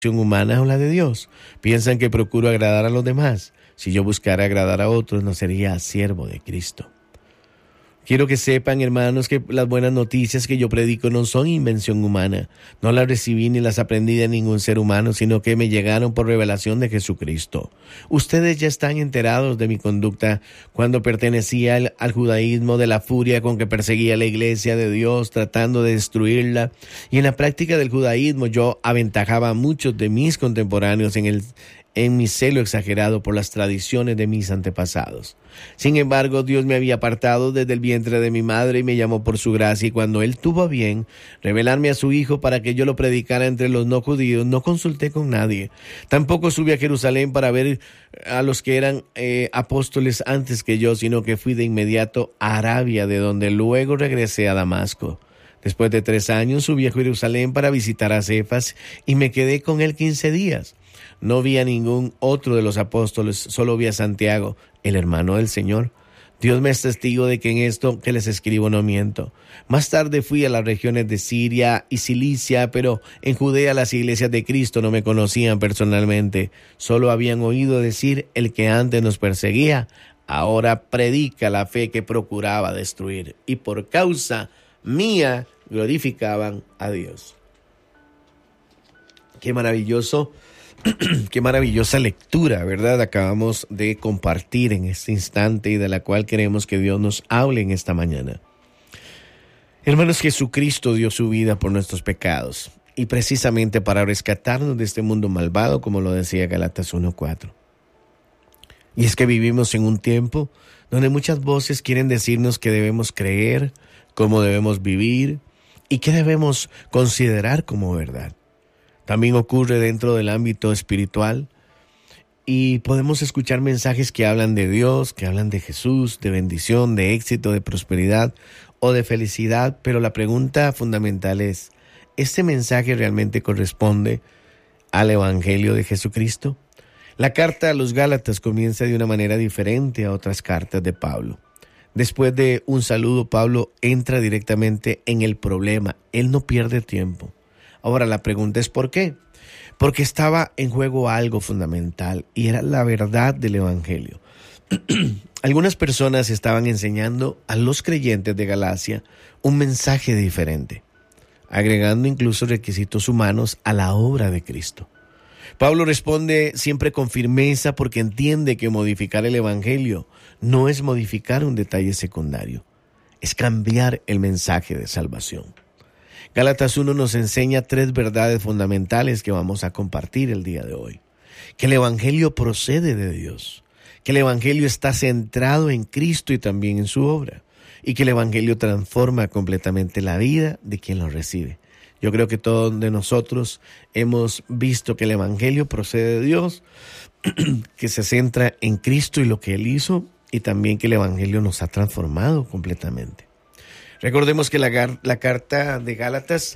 humana o la de Dios? ¿Piensan que procuro agradar a los demás? Si yo buscara agradar a otros, no sería siervo de Cristo. Quiero que sepan, hermanos, que las buenas noticias que yo predico no son invención humana. No las recibí ni las aprendí de ningún ser humano, sino que me llegaron por revelación de Jesucristo. Ustedes ya están enterados de mi conducta cuando pertenecía al judaísmo, de la furia con que perseguía la iglesia de Dios, tratando de destruirla. Y en la práctica del judaísmo yo aventajaba a muchos de mis contemporáneos en mi celo exagerado por las tradiciones de mis antepasados. Sin embargo, Dios me había apartado desde el vientre de mi madre y me llamó por su gracia, y cuando Él tuvo a bien revelarme a su Hijo para que yo lo predicara entre los no judíos, no consulté con nadie. Tampoco subí a Jerusalén para ver a los que eran apóstoles antes que yo, sino que fui de inmediato a Arabia, de donde luego regresé a Damasco. Después de 3 años subí a Jerusalén para visitar a Cefas y me quedé con él 15 días. No vi a ningún otro de los apóstoles, solo vi a Santiago, el hermano del Señor. Dios me es testigo de que en esto que les escribo no miento. Más tarde fui a las regiones de Siria y Cilicia, pero en Judea las iglesias de Cristo no me conocían personalmente. Solo habían oído decir: el que antes nos perseguía, ahora predica la fe que procuraba destruir. Y por causa mía glorificaban a Dios. Qué maravilloso. Qué maravillosa lectura, ¿verdad? Acabamos de compartir en este instante y de la cual queremos que Dios nos hable en esta mañana. Hermanos, Jesucristo dio su vida por nuestros pecados y precisamente para rescatarnos de este mundo malvado, como lo decía Gálatas 1:4. Y es que vivimos en un tiempo donde muchas voces quieren decirnos que debemos creer, cómo debemos vivir y qué debemos considerar como verdad. También ocurre dentro del ámbito espiritual y podemos escuchar mensajes que hablan de Dios, que hablan de Jesús, de bendición, de éxito, de prosperidad o de felicidad, pero la pregunta fundamental es: ¿este mensaje realmente corresponde al Evangelio de Jesucristo? La carta a los Gálatas comienza de una manera diferente a otras cartas de Pablo. Después de un saludo, Pablo entra directamente en el problema. Él no pierde tiempo. Ahora la pregunta es ¿por qué? Porque estaba en juego algo fundamental y era la verdad del Evangelio. Algunas personas estaban enseñando a los creyentes de Galacia un mensaje diferente, agregando incluso requisitos humanos a la obra de Cristo. Pablo responde siempre con firmeza porque entiende que modificar el Evangelio no es modificar un detalle secundario, es cambiar el mensaje de salvación. Gálatas 1 nos enseña 3 verdades fundamentales que vamos a compartir el día de hoy. Que el Evangelio procede de Dios, que el Evangelio está centrado en Cristo y también en su obra, y que el Evangelio transforma completamente la vida de quien lo recibe. Yo creo que todos de nosotros hemos visto que el Evangelio procede de Dios, que se centra en Cristo y lo que Él hizo, y también que el Evangelio nos ha transformado completamente. Recordemos que la carta de Gálatas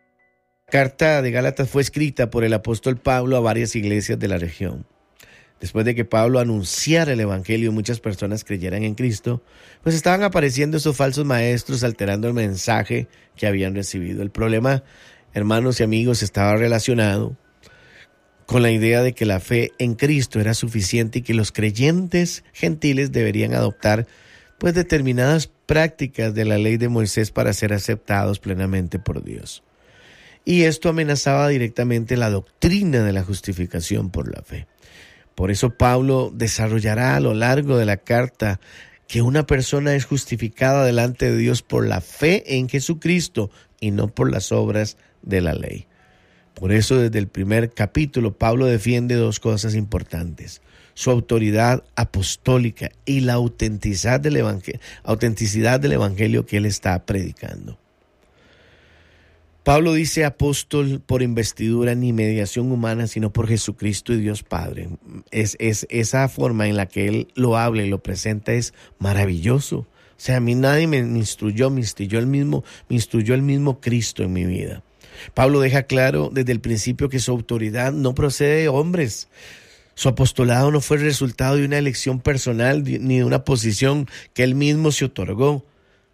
fue escrita por el apóstol Pablo a varias iglesias de la región. Después de que Pablo anunciara el Evangelio y muchas personas creyeran en Cristo, pues estaban apareciendo esos falsos maestros alterando el mensaje que habían recibido. El problema, hermanos y amigos, estaba relacionado con la idea de que la fe en Cristo era suficiente y que los creyentes gentiles deberían adoptar pues determinadas prácticas de la ley de Moisés para ser aceptados plenamente por Dios. Y esto amenazaba directamente la doctrina de la justificación por la fe. Por eso Pablo desarrollará a lo largo de la carta que una persona es justificada delante de Dios por la fe en Jesucristo y no por las obras de la ley. Por eso desde el primer capítulo Pablo defiende 2 cosas importantes: su autoridad apostólica y la autenticidad del evangelio que él está predicando. Pablo dice apóstol por investidura ni mediación humana, sino por Jesucristo y Dios Padre. Esa forma en la que él lo habla y lo presenta es maravilloso. O sea, a mí nadie me instruyó, me instruyó el mismo Cristo en mi vida. Pablo deja claro desde el principio que su autoridad no procede de hombres. Su apostolado no fue el resultado de una elección personal ni de una posición que él mismo se otorgó.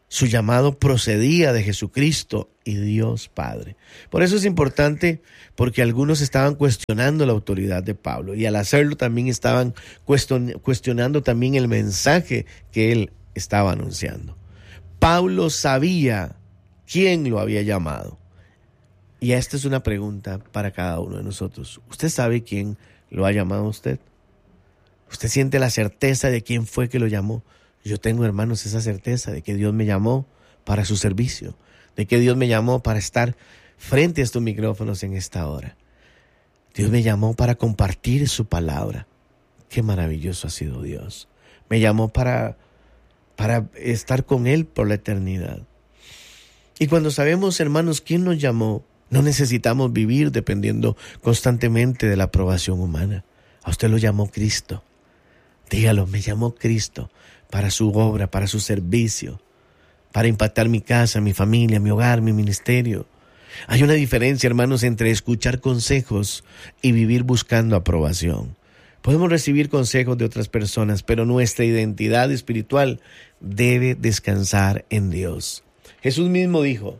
Su llamado procedía de Jesucristo y Dios Padre. Por eso es importante, porque algunos estaban cuestionando la autoridad de Pablo, y al hacerlo también estaban cuestionando también el mensaje que él estaba anunciando. Pablo sabía quién lo había llamado. Y esta es una pregunta para cada uno de nosotros. ¿Usted sabe quién lo ha llamado a usted? ¿Usted siente la certeza de quién fue que lo llamó? Yo tengo, hermanos, esa certeza de que Dios me llamó para su servicio, de que Dios me llamó para estar frente a estos micrófonos en esta hora. Dios me llamó para compartir su palabra. Qué maravilloso ha sido Dios. Me llamó para estar con Él por la eternidad. Y cuando sabemos, hermanos, quién nos llamó, no necesitamos vivir dependiendo constantemente de la aprobación humana. A usted lo llamó Cristo. Dígalo, me llamó Cristo para su obra, para su servicio, para impactar mi casa, mi familia, mi hogar, mi ministerio. Hay una diferencia, hermanos, entre escuchar consejos y vivir buscando aprobación. Podemos recibir consejos de otras personas, pero nuestra identidad espiritual debe descansar en Dios. Jesús mismo dijo: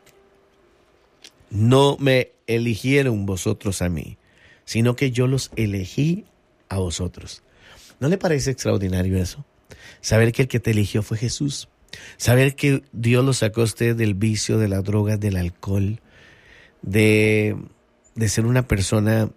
no me eligieron vosotros a mí, sino que yo los elegí a vosotros. ¿No le parece extraordinario eso? Saber que el que te eligió fue Jesús. Saber que Dios lo sacó a usted del vicio, de las drogas, del alcohol, de ser una persona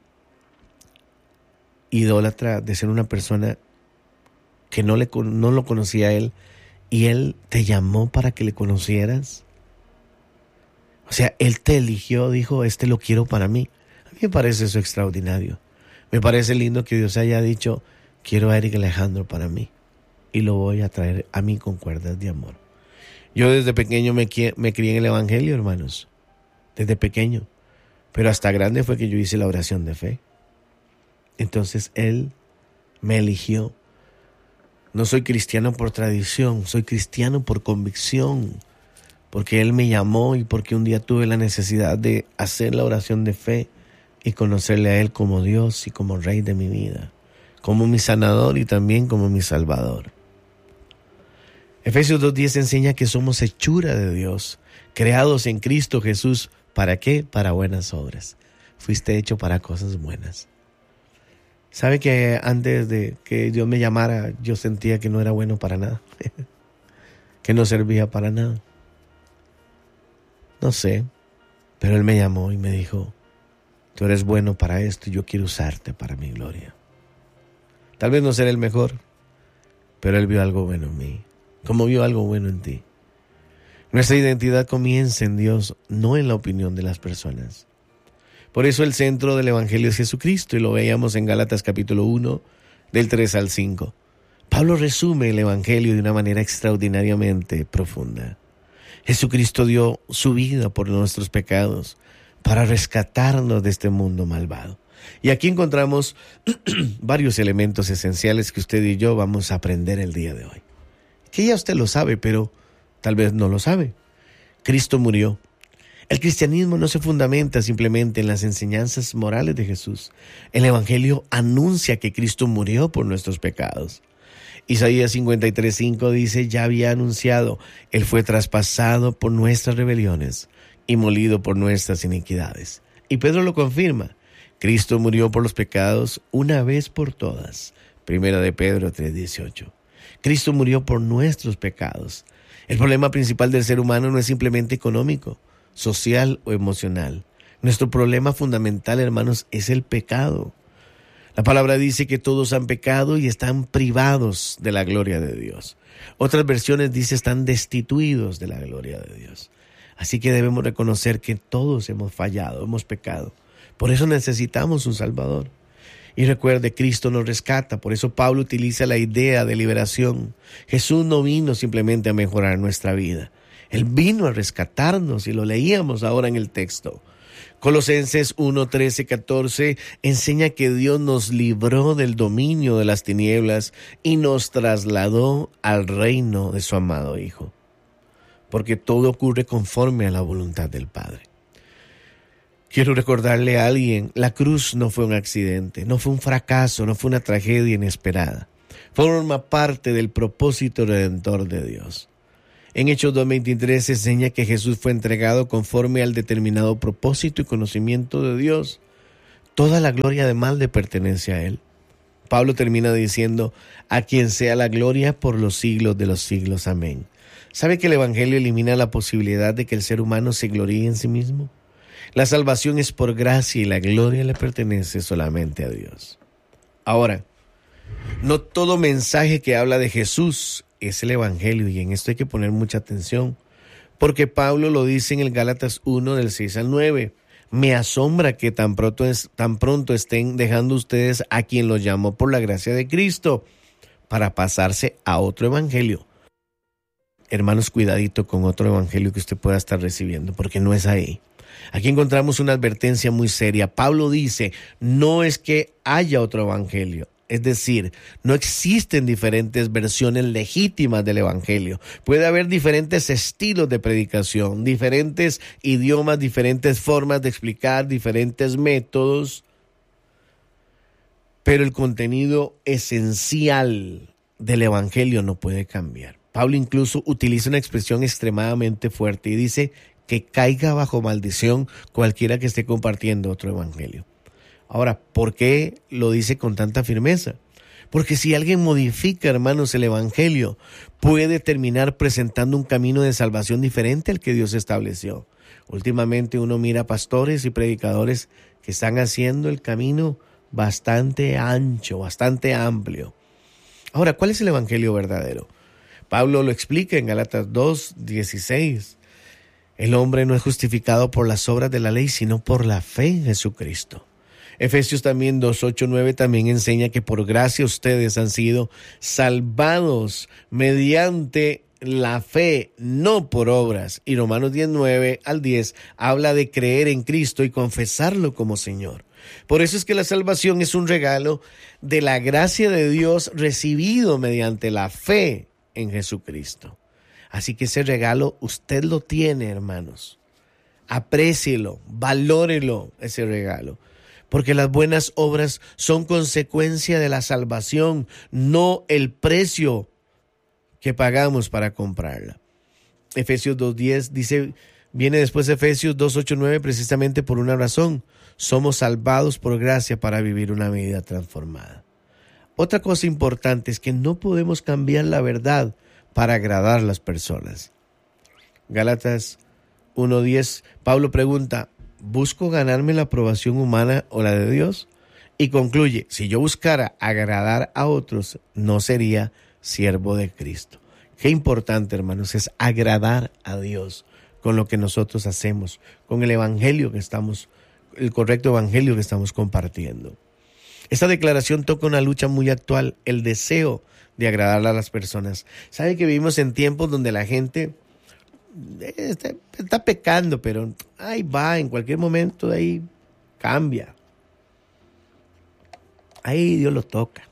idólatra, de ser una persona que no lo conocía a Él, y Él te llamó para que le conocieras. O sea, Él te eligió, dijo, este lo quiero para mí. A mí me parece eso extraordinario. Me parece lindo que Dios haya dicho: quiero a Eric Alejandro para mí, y lo voy a traer a mí con cuerdas de amor. Yo desde pequeño me crié en el Evangelio, hermanos. Desde pequeño. Pero hasta grande fue que yo hice la oración de fe. Entonces Él me eligió. No soy cristiano por tradición, soy cristiano por convicción. Porque Él me llamó y porque un día tuve la necesidad de hacer la oración de fe y conocerle a Él como Dios y como Rey de mi vida, como mi sanador y también como mi salvador. Efesios 2:10 enseña que somos hechura de Dios, creados en Cristo Jesús. ¿Para qué? Para buenas obras. Fuiste hecho para cosas buenas. ¿Sabe que antes de que Dios me llamara, yo sentía que no era bueno para nada? Que no servía para nada. No sé, pero Él me llamó y me dijo: tú eres bueno para esto y yo quiero usarte para mi gloria. Tal vez no seré el mejor, pero Él vio algo bueno en mí, como vio algo bueno en ti. Nuestra identidad comienza en Dios, no en la opinión de las personas. Por eso el centro del Evangelio es Jesucristo, y lo veíamos en Gálatas capítulo 1, del 3 al 5. Pablo resume el Evangelio de una manera extraordinariamente profunda. Jesucristo dio su vida por nuestros pecados para rescatarnos de este mundo malvado. Y aquí encontramos varios elementos esenciales que usted y yo vamos a aprender el día de hoy. Que ya usted lo sabe, pero tal vez no lo sabe. Cristo murió. El cristianismo no se fundamenta simplemente en las enseñanzas morales de Jesús. El Evangelio anuncia que Cristo murió por nuestros pecados. Isaías 53:5 dice: ya había anunciado, Él fue traspasado por nuestras rebeliones y molido por nuestras iniquidades. Y Pedro lo confirma: Cristo murió por los pecados una vez por todas. Primera de Pedro 3:18. Cristo murió por nuestros pecados. El problema principal del ser humano no es simplemente económico, social o emocional. Nuestro problema fundamental, hermanos, es el pecado. La palabra dice que todos han pecado y están privados de la gloria de Dios. Otras versiones dice están destituidos de la gloria de Dios. Así que debemos reconocer que todos hemos fallado, hemos pecado. Por eso necesitamos un Salvador. Y recuerde, Cristo nos rescata. Por eso Pablo utiliza la idea de liberación. Jesús no vino simplemente a mejorar nuestra vida. Él vino a rescatarnos, y lo leíamos ahora en el texto. Colosenses 1, 13, 14 enseña que Dios nos libró del dominio de las tinieblas y nos trasladó al reino de su amado Hijo. Porque todo ocurre conforme a la voluntad del Padre. Quiero recordarle a alguien, la cruz no fue un accidente, no fue un fracaso, no fue una tragedia inesperada. Forma parte del propósito redentor de Dios. En Hechos 2:23 se enseña que Jesús fue entregado conforme al determinado propósito y conocimiento de Dios. Toda la gloria además le pertenece a Él. Pablo termina diciendo, a quien sea la gloria por los siglos de los siglos. Amén. ¿Sabe que el Evangelio elimina la posibilidad de que el ser humano se gloríe en sí mismo? La salvación es por gracia y la gloria le pertenece solamente a Dios. Ahora, no todo mensaje que habla de Jesús es el Evangelio, y en esto hay que poner mucha atención, porque Pablo lo dice en el Gálatas 1, del 6 al 9. Me asombra que tan pronto estén dejando ustedes a quien los llamó por la gracia de Cristo para pasarse a otro evangelio. Hermanos, cuidadito con otro evangelio que usted pueda estar recibiendo, porque no es ahí. Aquí encontramos una advertencia muy seria. Pablo dice, no es que haya otro evangelio. Es decir, no existen diferentes versiones legítimas del evangelio. Puede haber diferentes estilos de predicación, diferentes idiomas, diferentes formas de explicar, diferentes métodos. Pero el contenido esencial del evangelio no puede cambiar. Pablo incluso utiliza una expresión extremadamente fuerte y dice que caiga bajo maldición cualquiera que esté compartiendo otro evangelio. Ahora, ¿por qué lo dice con tanta firmeza? Porque si alguien modifica, hermanos, el evangelio, puede terminar presentando un camino de salvación diferente al que Dios estableció. Últimamente uno mira pastores y predicadores que están haciendo el camino bastante ancho, bastante amplio. Ahora, ¿cuál es el evangelio verdadero? Pablo lo explica en Gálatas 2:16. El hombre no es justificado por las obras de la ley, sino por la fe en Jesucristo. Efesios también 2:8-9 también enseña que por gracia ustedes han sido salvados mediante la fe, no por obras. Y Romanos 10:9-10 habla de creer en Cristo y confesarlo como Señor. Por eso es que la salvación es un regalo de la gracia de Dios recibido mediante la fe en Jesucristo. Así que ese regalo usted lo tiene, hermanos. Aprécielo, valórelo ese regalo. Porque las buenas obras son consecuencia de la salvación, no el precio que pagamos para comprarla. Efesios 2:10 dice, viene después de Efesios 2:8-9 precisamente por una razón. Somos salvados por gracia para vivir una vida transformada. Otra cosa importante es que no podemos cambiar la verdad para agradar a las personas. Gálatas 1:10, Pablo pregunta, ¿busco ganarme la aprobación humana o la de Dios? Y concluye, si yo buscara agradar a otros, no sería siervo de Cristo. Qué importante, hermanos, es agradar a Dios con lo que nosotros hacemos, con el evangelio que estamos, el correcto evangelio que estamos compartiendo. Esta declaración toca una lucha muy actual, el deseo de agradar a las personas. ¿Sabe que vivimos en tiempos donde la gente está pecando, pero ahí va, en cualquier momento ahí cambia? Ahí Dios lo toca.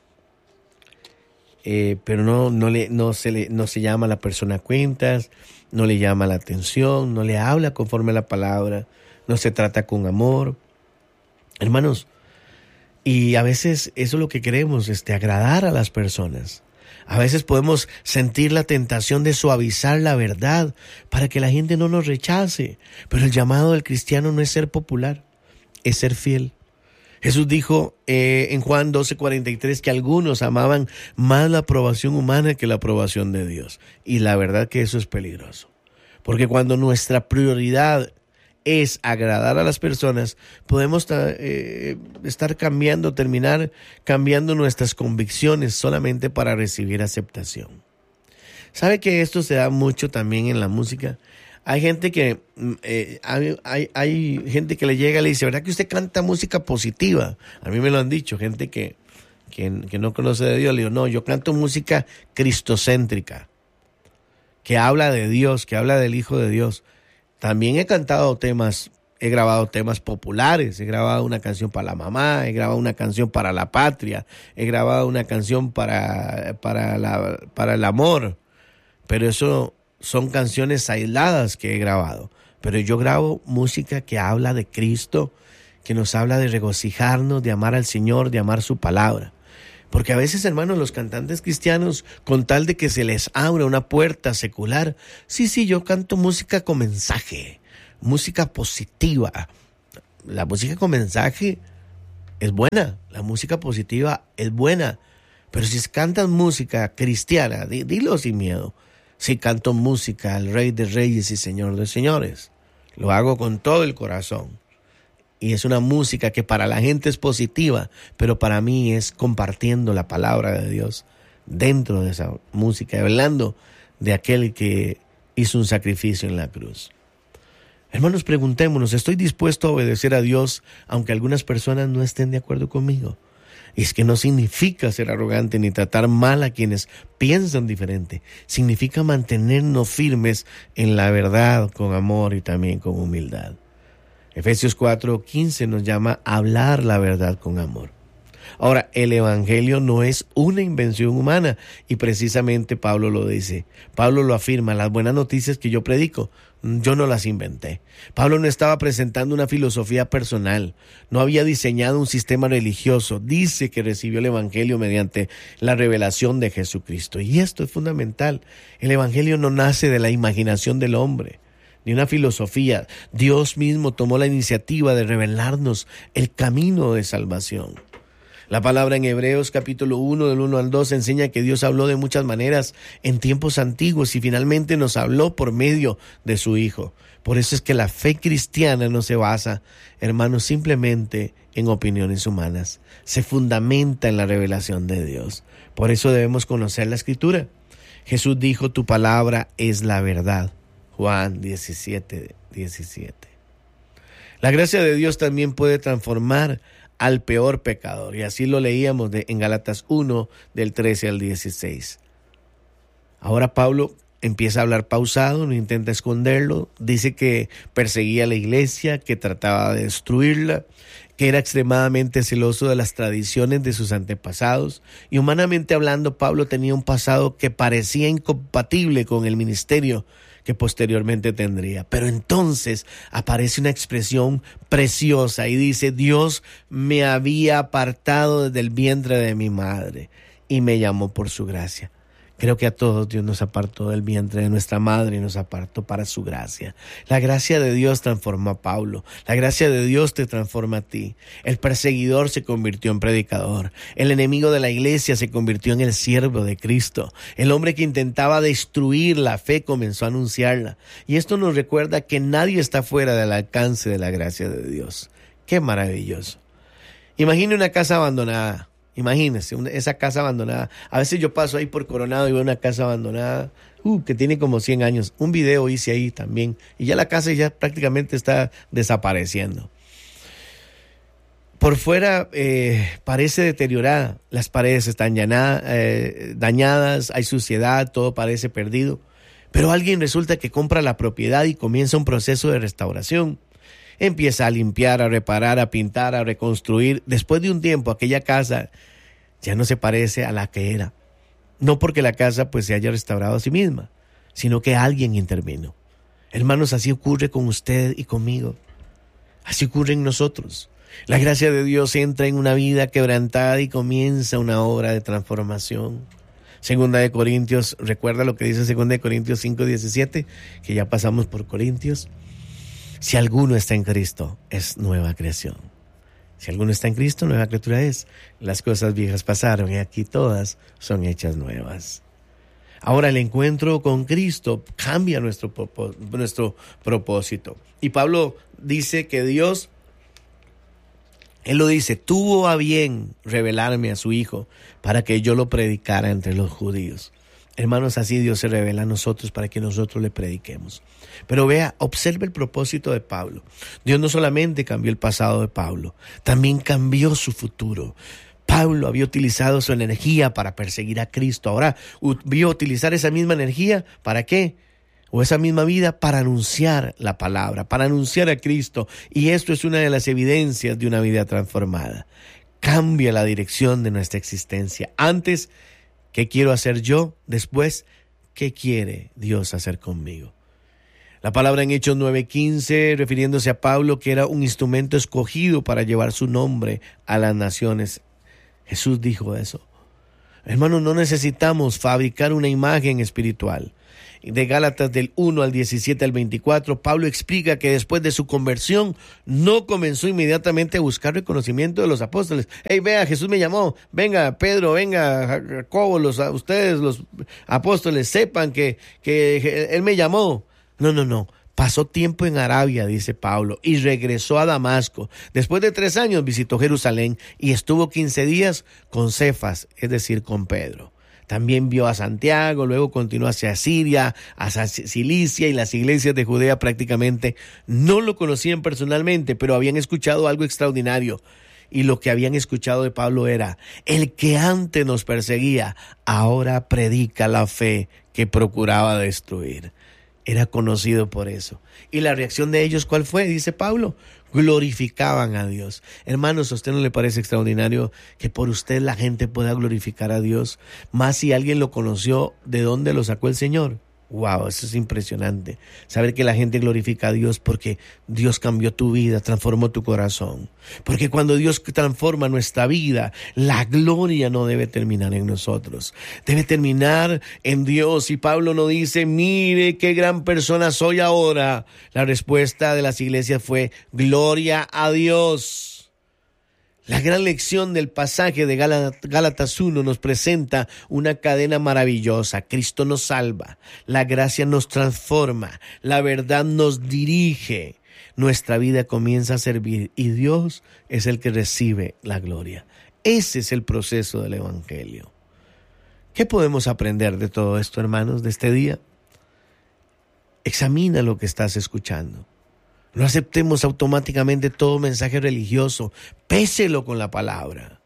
Pero no se llama a la persona a cuentas, no le llama la atención, no le habla conforme a la palabra, no se trata con amor. Hermanos, y a veces eso es lo que queremos, agradar a las personas. A veces podemos sentir la tentación de suavizar la verdad para que la gente no nos rechace. Pero el llamado del cristiano no es ser popular, es ser fiel. Jesús dijo en Juan 12:43 que algunos amaban más la aprobación humana que la aprobación de Dios. Y la verdad que eso es peligroso. Porque cuando nuestra prioridad es agradar a las personas, podemos terminar cambiando nuestras convicciones solamente para recibir aceptación. ¿Sabe que esto se da mucho también en la música? Hay gente que hay gente que le llega y le dice, ¿verdad que usted canta música positiva? A mí me lo han dicho, gente que no conoce de Dios. Le digo, no, yo canto música cristocéntrica, que habla de Dios, que habla del Hijo de Dios. También he grabado temas populares, he grabado una canción para la mamá, he grabado una canción para la patria, he grabado una canción para el amor, pero eso son canciones aisladas que he grabado. Pero yo grabo música que habla de Cristo, que nos habla de regocijarnos, de amar al Señor, de amar su palabra. Porque a veces, hermanos, los cantantes cristianos, con tal de que se les abra una puerta secular, sí, yo canto música con mensaje, música positiva. La música con mensaje es buena, la música positiva es buena. Pero si cantas música cristiana, dilo sin miedo. Si canto música al Rey de Reyes y Señor de Señores, lo hago con todo el corazón. Y es una música que para la gente es positiva, pero para mí es compartiendo la palabra de Dios dentro de esa música, hablando de aquel que hizo un sacrificio en la cruz. Hermanos, preguntémonos, ¿estoy dispuesto a obedecer a Dios aunque algunas personas no estén de acuerdo conmigo? Y es que no significa ser arrogante ni tratar mal a quienes piensan diferente. Significa mantenernos firmes en la verdad con amor y también con humildad. Efesios 4:15 nos llama a hablar la verdad con amor. Ahora, el evangelio no es una invención humana y precisamente Pablo lo dice. Pablo lo afirma, las buenas noticias que yo predico, yo no las inventé. Pablo no estaba presentando una filosofía personal, no había diseñado un sistema religioso. Dice que recibió el evangelio mediante la revelación de Jesucristo. Y esto es fundamental. El evangelio no nace de la imaginación del hombre, ni una filosofía. Dios mismo tomó la iniciativa de revelarnos el camino de salvación. La palabra en Hebreos capítulo 1 del 1 al 2 enseña que Dios habló de muchas maneras en tiempos antiguos y finalmente nos habló por medio de su Hijo. Por eso es que la fe cristiana no se basa, hermanos, simplemente en opiniones humanas. Se fundamenta en la revelación de Dios. Por eso debemos conocer la Escritura. Jesús dijo, tu palabra es la verdad. Juan 17:17. La gracia de Dios también puede transformar al peor pecador. Y así lo leíamos en Gálatas 1, del 13 al 16. Ahora Pablo empieza a hablar pausado, no intenta esconderlo. Dice que perseguía a la iglesia, que trataba de destruirla, que era extremadamente celoso de las tradiciones de sus antepasados. Y humanamente hablando, Pablo tenía un pasado que parecía incompatible con el ministerio que posteriormente tendría. Pero entonces aparece una expresión preciosa y dice, Dios me había apartado desde el vientre de mi madre y me llamó por su gracia. Creo que a todos Dios nos apartó del vientre de nuestra madre y nos apartó para su gracia. La gracia de Dios transformó a Pablo. La gracia de Dios te transforma a ti. El perseguidor se convirtió en predicador. El enemigo de la iglesia se convirtió en el siervo de Cristo. El hombre que intentaba destruir la fe comenzó a anunciarla. Y esto nos recuerda que nadie está fuera del alcance de la gracia de Dios. ¡Qué maravilloso! Imagine una casa abandonada. Imagínense, esa casa abandonada. A veces yo paso ahí por Coronado y veo una casa abandonada que tiene como 100 años. Un video hice ahí también. Y ya la casa ya prácticamente está desapareciendo. Por fuera parece deteriorada. Las paredes están dañadas, hay suciedad, todo parece perdido. Pero alguien resulta que compra la propiedad y comienza un proceso de restauración. Empieza a limpiar, a reparar, a pintar, a reconstruir. Después de un tiempo, aquella casa ya no se parece a la que era. No porque la casa pues se haya restaurado a sí misma, sino que alguien intervino. Hermanos, así ocurre con usted y conmigo. Así ocurre en nosotros. La gracia de Dios entra en una vida quebrantada y comienza una obra de transformación. Segunda de Corintios, recuerda lo que dice Segunda de Corintios 5:17, que ya pasamos por Corintios. Si alguno está en Cristo, es nueva creación. Si alguno está en Cristo, nueva criatura es. Las cosas viejas pasaron y aquí todas son hechas nuevas. Ahora el encuentro con Cristo cambia nuestro propósito. Y Pablo dice que Dios, él lo dice, tuvo a bien revelarme a su Hijo para que yo lo predicara entre los judíos. Hermanos, así Dios se revela a nosotros para que nosotros le prediquemos. Pero vea, observe el propósito de Pablo. Dios no solamente cambió el pasado de Pablo, también cambió su futuro. Pablo había utilizado su energía para perseguir a Cristo. Ahora vio utilizar esa misma energía, ¿para qué? O esa misma vida para anunciar la palabra, para anunciar a Cristo. Y esto es una de las evidencias de una vida transformada. Cambia la dirección de nuestra existencia. Antes, ¿qué quiero hacer yo? Después, ¿qué quiere Dios hacer conmigo? La palabra en Hechos 9:15, refiriéndose a Pablo, que era un instrumento escogido para llevar su nombre a las naciones. Jesús dijo eso. Hermanos, no necesitamos fabricar una imagen espiritual. De Gálatas del 1 al 17 al 24, Pablo explica que después de su conversión no comenzó inmediatamente a buscar reconocimiento de los apóstoles. Hey, vea, Jesús me llamó. Venga, Pedro, venga, Jacobo, ustedes, los apóstoles, sepan que Él me llamó. No. Pasó tiempo en Arabia, dice Pablo, y regresó a Damasco. Después de 3 años visitó Jerusalén y estuvo 15 días con Cefas, es decir, con Pedro. También vio a Santiago, luego continuó hacia Siria, hacia Cilicia, y las iglesias de Judea prácticamente no lo conocían personalmente, pero habían escuchado algo extraordinario. Y lo que habían escuchado de Pablo era: el que antes nos perseguía, ahora predica la fe que procuraba destruir. Era conocido por eso. ¿Y la reacción de ellos cuál fue? Dice Pablo: glorificaban a Dios. Hermanos, ¿a usted no le parece extraordinario que por usted la gente pueda glorificar a Dios? Más si alguien lo conoció, ¿de dónde lo sacó el Señor? Wow, eso es impresionante. Saber que la gente glorifica a Dios porque Dios cambió tu vida, transformó tu corazón. Porque cuando Dios transforma nuestra vida, la gloria no debe terminar en nosotros. Debe terminar en Dios. Y Pablo no dice: mire qué gran persona soy ahora. La respuesta de las iglesias fue: gloria a Dios. La gran lección del pasaje de Gálatas 1 nos presenta una cadena maravillosa. Cristo nos salva, la gracia nos transforma, la verdad nos dirige. Nuestra vida comienza a servir y Dios es el que recibe la gloria. Ese es el proceso del Evangelio. ¿Qué podemos aprender de todo esto, hermanos, de este día? Examina lo que estás escuchando. No aceptemos automáticamente todo mensaje religioso. Péselo con la palabra.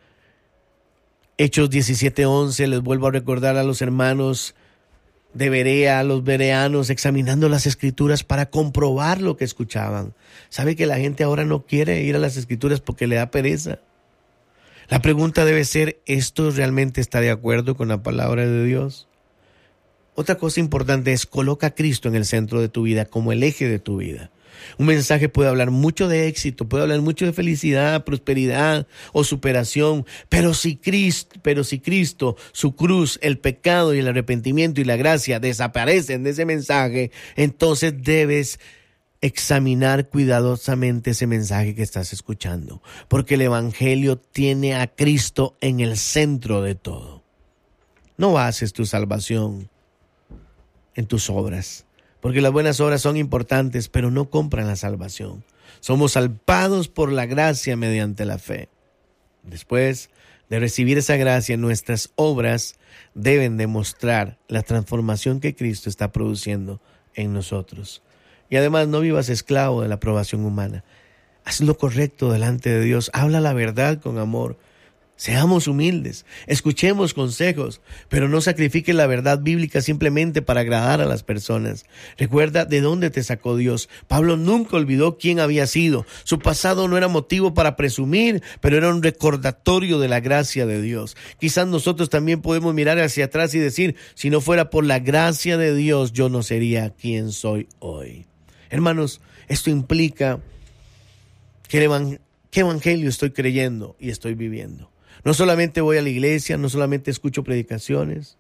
Hechos 17:11, les vuelvo a recordar a los hermanos de Berea, a los bereanos, examinando las escrituras para comprobar lo que escuchaban. ¿Sabe que la gente ahora no quiere ir a las escrituras porque le da pereza? La pregunta debe ser: ¿esto realmente está de acuerdo con la palabra de Dios? Otra cosa importante es: coloca a Cristo en el centro de tu vida, como el eje de tu vida. Un mensaje puede hablar mucho de éxito, puede hablar mucho de felicidad, prosperidad o superación, pero si Cristo, su cruz, el pecado y el arrepentimiento y la gracia desaparecen de ese mensaje, entonces debes examinar cuidadosamente ese mensaje que estás escuchando, porque el Evangelio tiene a Cristo en el centro de todo. No bases tu salvación en tus obras, porque las buenas obras son importantes, pero no compran la salvación. Somos salvados por la gracia mediante la fe. Después de recibir esa gracia, nuestras obras deben demostrar la transformación que Cristo está produciendo en nosotros. Y además, no vivas esclavo de la aprobación humana. Haz lo correcto delante de Dios. Habla la verdad con amor. Seamos humildes, escuchemos consejos, pero no sacrifiques la verdad bíblica simplemente para agradar a las personas. Recuerda de dónde te sacó Dios. Pablo nunca olvidó quién había sido. Su pasado no era motivo para presumir, pero era un recordatorio de la gracia de Dios. Quizás nosotros también podemos mirar hacia atrás y decir: si no fuera por la gracia de Dios, yo no sería quien soy hoy. Hermanos, esto implica qué evangelio estoy creyendo y estoy viviendo. No solamente voy a la iglesia, no solamente escucho predicaciones,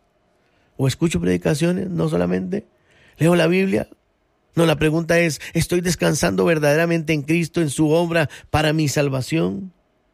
no solamente leo la Biblia. No, la pregunta es: ¿estoy descansando verdaderamente en Cristo, en su obra para mi salvación?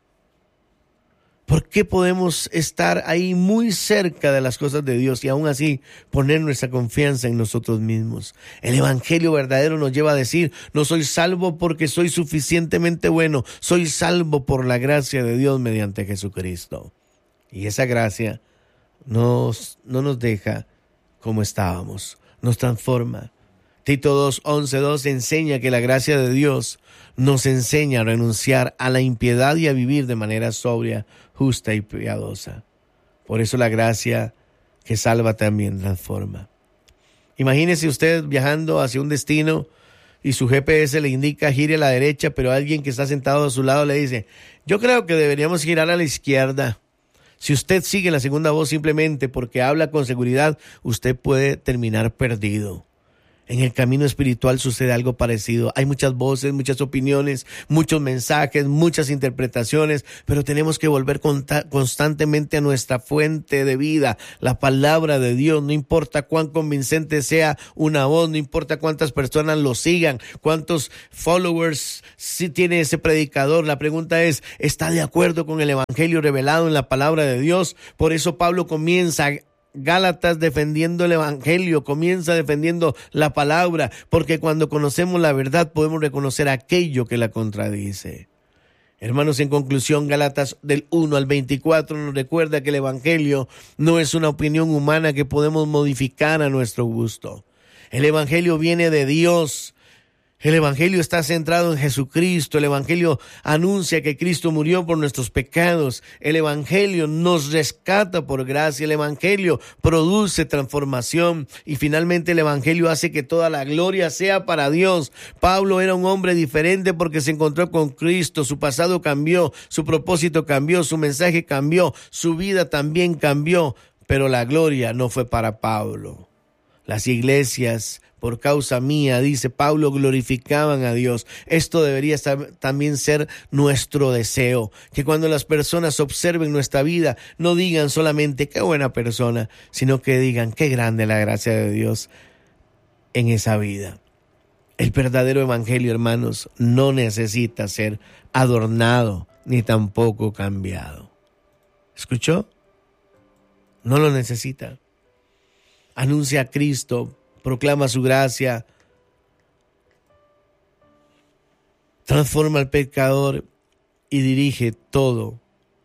¿Por qué podemos estar ahí muy cerca de las cosas de Dios y aún así poner nuestra confianza en nosotros mismos? El Evangelio verdadero nos lleva a decir: no soy salvo porque soy suficientemente bueno, soy salvo por la gracia de Dios mediante Jesucristo. Y esa gracia no nos deja como estábamos, nos transforma. Tito 2:11 enseña que la gracia de Dios nos enseña a renunciar a la impiedad y a vivir de manera sobria, justa y piadosa. Por eso la gracia que salva también transforma. Imagínese usted viajando hacia un destino y su GPS le indica gire a la derecha, pero alguien que está sentado a su lado le dice: yo creo que deberíamos girar a la izquierda. Si usted sigue la segunda voz simplemente porque habla con seguridad, usted puede terminar perdido. En el camino espiritual sucede algo parecido. Hay muchas voces, muchas opiniones, muchos mensajes, muchas interpretaciones, pero tenemos que volver constantemente a nuestra fuente de vida, la palabra de Dios. No importa cuán convincente sea una voz, no importa cuántas personas lo sigan, cuántos followers sí tiene ese predicador. La pregunta es, ¿está de acuerdo con el evangelio revelado en la palabra de Dios? Por eso Pablo comienza Gálatas defendiendo el evangelio, comienza defendiendo la palabra, porque cuando conocemos la verdad podemos reconocer aquello que la contradice. Hermanos, en conclusión, Gálatas del 1 al 24 nos recuerda que el evangelio no es una opinión humana que podemos modificar a nuestro gusto. El evangelio viene de Dios. El evangelio está centrado en Jesucristo. El evangelio anuncia que Cristo murió por nuestros pecados. El evangelio nos rescata por gracia. El evangelio produce transformación. Y finalmente el evangelio hace que toda la gloria sea para Dios. Pablo era un hombre diferente porque se encontró con Cristo. Su pasado cambió, su propósito cambió, su mensaje cambió, su vida también cambió. Pero la gloria no fue para Pablo. Las iglesias, por causa mía, dice Pablo, glorificaban a Dios. Esto debería también ser nuestro deseo, que cuando las personas observen nuestra vida, no digan solamente qué buena persona, sino que digan qué grande la gracia de Dios en esa vida. El verdadero evangelio, hermanos, no necesita ser adornado ni tampoco cambiado. ¿Escuchó? No lo necesita. Anuncia a Cristo, proclama su gracia, transforma al pecador y dirige todo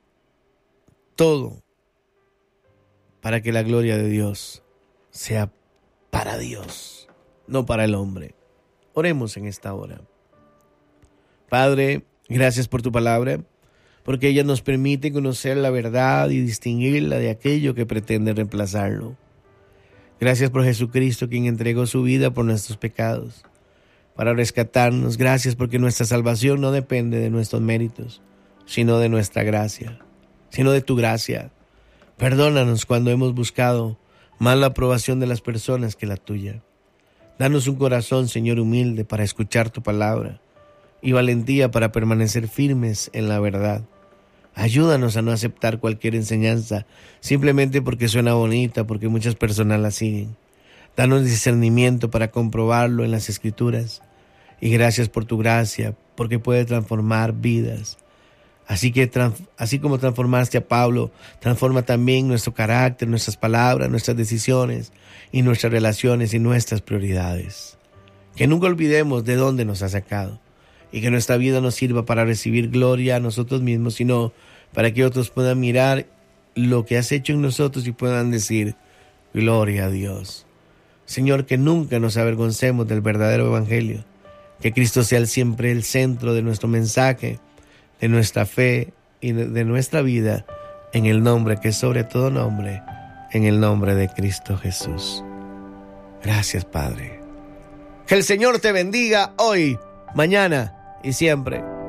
para que la gloria de Dios sea para Dios, no para el hombre. Oremos en esta hora. Padre, gracias por tu palabra, porque ella nos permite conocer la verdad y distinguirla de aquello que pretende reemplazarlo. Gracias por Jesucristo, quien entregó su vida por nuestros pecados, para rescatarnos. Gracias porque nuestra salvación no depende de nuestros méritos, sino de nuestra gracia, sino de tu gracia. Perdónanos cuando hemos buscado más la aprobación de las personas que la tuya. Danos un corazón, Señor, humilde para escuchar tu palabra y valentía para permanecer firmes en la verdad. Ayúdanos a no aceptar cualquier enseñanza simplemente porque suena bonita, porque muchas personas la siguen. Danos discernimiento para comprobarlo en las Escrituras. Y gracias por tu gracia, porque puede transformar vidas. Así como transformaste a Pablo, transforma también nuestro carácter, nuestras palabras, nuestras decisiones y nuestras relaciones y nuestras prioridades. Que nunca olvidemos de dónde nos has sacado. Y que nuestra vida no sirva para recibir gloria a nosotros mismos, sino para que otros puedan mirar lo que has hecho en nosotros y puedan decir, gloria a Dios. Señor, que nunca nos avergoncemos del verdadero evangelio, que Cristo sea siempre el centro de nuestro mensaje, de nuestra fe y de nuestra vida, en el nombre que es sobre todo nombre, en el nombre de Cristo Jesús. Gracias, Padre. Que el Señor te bendiga hoy, mañana y siempre.